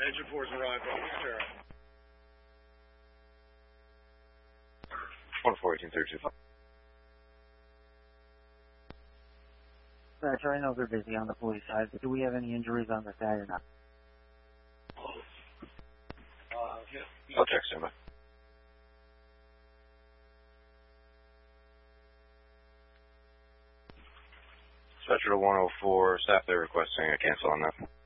Engine 4's arrived on Terra. 1-4-18-32. Roger, I know they're busy on the police side, but do we have any injuries on the side or not? Yeah. I'll check, Simba. Dispatcher to 104, staff there requesting a cancel on that.